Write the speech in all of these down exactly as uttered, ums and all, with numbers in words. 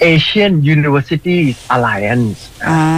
Asian University Alliance อ่า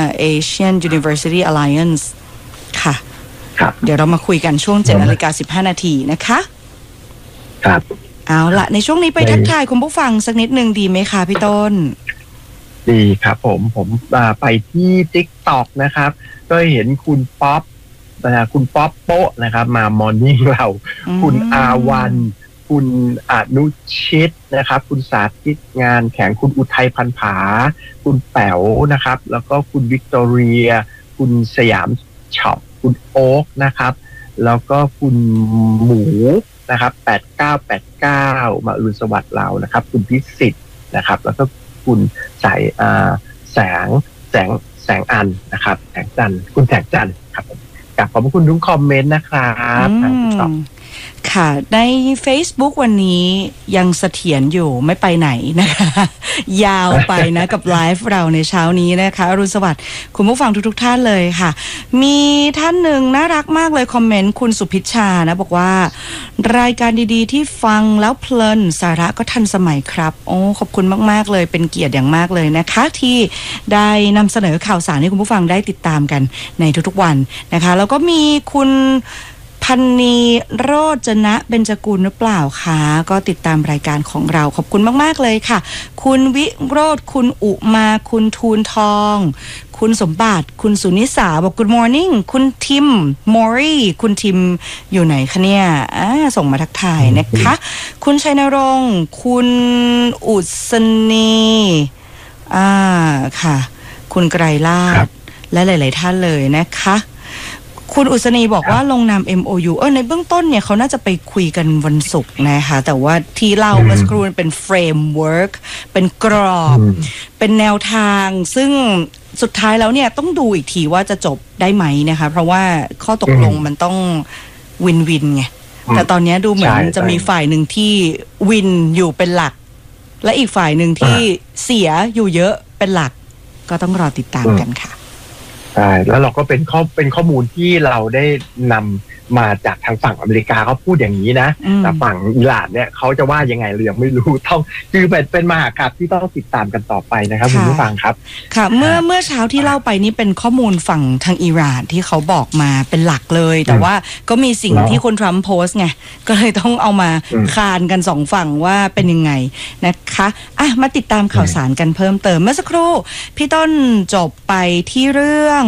Asian University Alliance ค่ะครับเดี๋ยวเรามาคุยกันช่วง เจ็ดนาฬิกาสิบห้านาทีนะคะครับเอาละในช่วงนี้ไปทักทายคุณผู้ฟังสักนิดนึงดีไหมคะพี่ต้นดีครับผมผมไปที่ TikTok นะครับก็เห็นคุณป๊อปนะคุณป๊อปโป๊ะนะครับมามอร์นิ่งเราคุณอาวันคุณอนุชิตนะครับคุณสาธิตงานแข่งคุณอุทัยพันผาคุณแป๋วนะครับแล้วก็คุณวิกตอเรียคุณสยามช็อปคุณโอ๊กนะครับแล้วก็คุณหมูนะครับแปดเก้าแปดเก้ามาอรุณสวัสดิ์เรานะครับคุณพิสิทธิ์นะครับแล้วก็คุณสายแสงแสงแสงอันนะครับแสงจันทร์คุณแสงจันทร์ครับผมขอบคุณทุกคอมเมนต์นะครับทางติ๊กต็อกค่ะใน Facebook วันนี้ยังเสถียรอยู่ไม่ไปไหนนะคะยาวไปนะกับไลฟ์เราในเช้านี้นะคะอรุณสวัสดิ์คุณผู้ฟังทุกๆท่านเลยค่ะมีท่านหนึ่งน่ารักมากเลยคอมเมนต์คุณสุพิชชานะบอกว่ารายการดีๆที่ฟังแล้วเพลินสาระก็ทันสมัยครับโอ้ขอบคุณมากๆเลยเป็นเกียรติอย่างมากเลยนะคะที่ได้นำเสนอข่าวสารให้คุณผู้ฟังได้ติดตามกันในทุกๆวันนะคะแล้วก็มีคุณพันนีโรจนะเบญจกุลหรือเปล่าคะก็ติดตามรายการของเราขอบคุณมากๆเลยค่ะคุณวิโรจน์คุณอุมาคุณทูลทองคุณสมบัติคุณสุนิสาบอก Good morning คุณทิมมอรี่คุณทิมอยู่ไหนคะเนี่ยอ่าส่งมาทักทายนะคะคุณชัยนรงค์คุณอุศนีอ่าค่ะคุณไกรลาภและหลายๆท่านเลยนะคะคุณอุศนีบอกว่าลงนาม เอ็ม โอ ยู เออในเบื้องต้นเนี่ยเขาน่าจะไปคุยกันวันศุกร์นะคะแต่ว่าที่เล่าเมื่อสักครู่เป็นเฟรมเวิร์กเป็นกรอบเป็นแนวทางซึ่งสุดท้ายแล้วเนี่ยต้องดูอีกทีว่าจะจบได้ไหมนะคะเพราะว่าข้อตกลงมันต้องวินวินไงแต่ตอนนี้ดูเหมือนจะมีฝ่ายหนึ่งที่วินอยู่เป็นหลักและอีกฝ่ายหนึ่งที่เสียอยู่เยอะเป็นหลักก็ต้องรอติดตามกันค่ะใช่แล้วเราก็เป็นข้อเป็นข้อมูลที่เราได้นำมาจากทางฝั่งอเมริกาเขาพูดอย่างนี้นะแต่ฝั่งอิหร่านเนี่ยเขาจะว่ายังไงเรายังไม่รู้ต้องคือเป็นเป็นมหากาพย์ที่ต้องติดตามกันต่อไปนะครับคุณผู้ฟังครับค่ะเมื่อเมื่อเช้าที่เล่าไปนี่เป็นข้อมูลฝั่งทางอิหร่านที่เขาบอกมาเป็นหลักเลยแต่ว่าก็มีสิ่งที่คุณทรัมป์โพสต์ไงก็เลยต้องเอามาคานกันสองฝั่งว่าเป็นยังไงนะคะอ่ะมาติดตามข่าวสารกันเพิ่มเติมเมื่อสักครู่พี่ต้นจบไปที่เรื่อง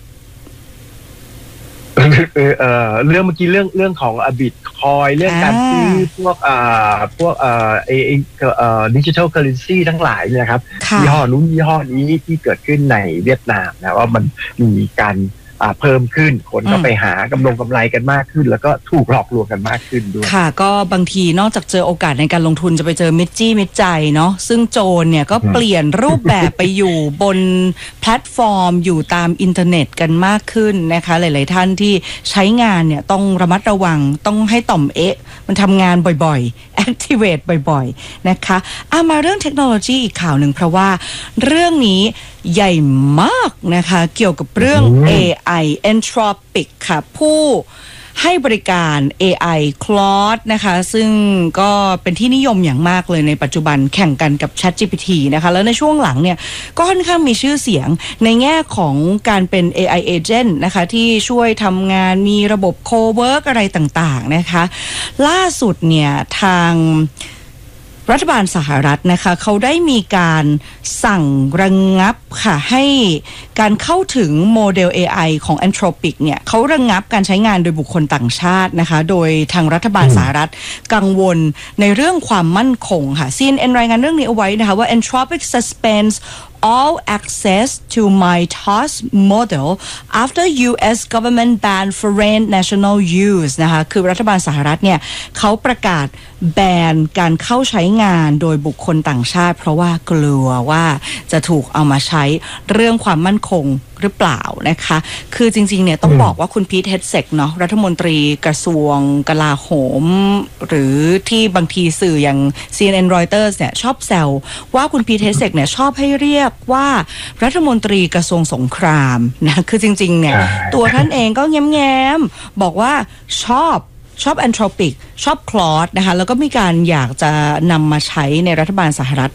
เออเออเรื่องเมื่อกี้เรื่องเรื่องของบิตคอยเรื่องการซื้อพวกอ่าพวกอ่าเอเอเอ่อดิจิทัลเคอเรนซีทั้งหลายเนี่ยครับยี่ห้อนู้นยี่ห้อนี้ที่เกิดขึ้นในเวียดนามนะว่ามันมีการอ่าเพิ่มขึ้นคนก็ไปหากำลงกำไรกันมากขึ้นแล้วก็ถูกหลอกลวงกันมากขึ้นด้วยค่ะก็บางทีนอกจากเจอโอกาสในการลงทุนจะไปเจอมิจจี้มิจใจเนาะซึ่งโจรเนี่ยก็เปลี่ยนรูปแบบไปอยู่บนแพลตฟอร์มอยู่ตามอินเทอร์เน็ตกันมากขึ้นนะคะหลายๆท่านที่ใช้งานเนี่ยต้องระมัดระวังต้องให้ต่อมเอ๊ะมันทำงานบ่อยๆ activate บ่อยๆนะคะเอามาเรื่องเทคโนโลยีอีกข่าวหนึ่งเพราะว่าเรื่องนี้ใหญ่มากนะคะเกี่ยวกับเรื่อง เอ ไอ Anthropic ค่ะผู้ให้บริการ เอ ไอ Claude นะคะซึ่งก็เป็นที่นิยมอย่างมากเลยในปัจจุบันแข่งกันกับ ChatGPT นะคะแล้วในช่วงหลังเนี่ยก็ค่อนข้างมีชื่อเสียงในแง่ของการเป็น เอ ไอ Agent นะคะที่ช่วยทำงานมีระบบ Co-work อะไรต่างๆนะคะล่าสุดเนี่ยทางรัฐบาลสหรัฐนะคะเขาได้มีการสั่งระงับค่ะให้การเข้าถึงโมเดล เอ ไอ ของ Anthropic เนี่ยเขาระงับการใช้งานโดยบุคคลต่างชาตินะคะโดยทางรัฐบาลสหรัฐกังวลในเรื่องความมั่นคงค่ะ ซี เอ็น เอ็น รายงานเรื่องนี้เอาไว้นะคะว่า Anthropic suspends all access to MyTask model after ยู เอส government ban foreign national use นะคะคือรัฐบาลสหรัฐเนี่ยเขาประกาศแบนการเข้าใช้งานโดยบุคคลต่างชาติเพราะว่ากลัวว่าจะถูกเอามาใช้เรื่องความมั่นคงหรือเปล่านะคะคือจริงๆเนี่ยต้องบอกว่าคุณพีท เฮดเซกเนาะรัฐมนตรีกระทรวงกลาโหมหรือที่บางทีสื่ออย่าง ซี เอ็น เอ็น Reuters เนี่ยชอบแซวว่าคุณพีท เฮดเซกเนี่ยชอบให้เรียกว่ารัฐมนตรีกระทรวงสงครามนะคือจริงๆเนี่ยตัวท่านเองก็แง้มๆบอกว่าชอบชอบ Anthropic ชอบ Claude นะคะแล้วก็มีการอยากจะนำมาใช้ในรัฐบาลสหรัฐ